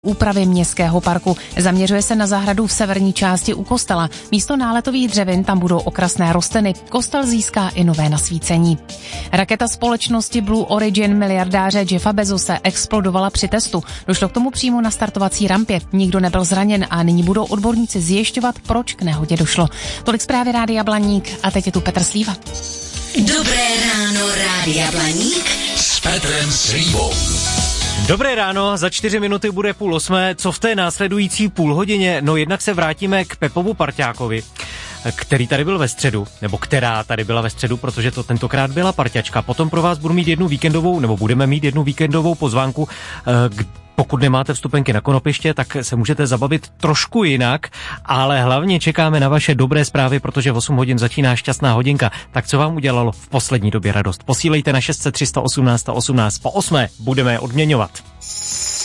úpravy městského parku. Zaměřuje se na zahradu v severní části u kostela. Místo náletových dřevin tam budou okrasné rostliny. Kostel získá i nové nasvícení. Raketa společnosti Blue Origin miliardáře Jeffa Bezose explodovala při testu. Došlo k tomu přímo na startovací rampě. Nikdo nebyl zraněn a nyní budou odborníci zjišťovat, proč k nehodě došlo. Tolik zprávy Rádia Blaník a teď je tu Petr Slíva. Dobré ráno, Rádia Blaník s Petrem Slívou. Dobré ráno, za 4 minuty bude 7:30. Co v té následující půlhodině? No jednak se vrátíme k Pepovu parťákovi, který tady byl ve středu, nebo která tady byla ve středu, protože to tentokrát byla parťačka. Potom pro vás budeme mít jednu víkendovou pozvánku, pokud nemáte vstupenky na konopiště, tak se můžete zabavit trošku jinak, ale hlavně čekáme na vaše dobré zprávy, protože v 8 hodin začíná šťastná hodinka. Tak co vám udělalo v poslední době radost? Posílejte na 600 318 18. Po 8 budeme je odměňovat.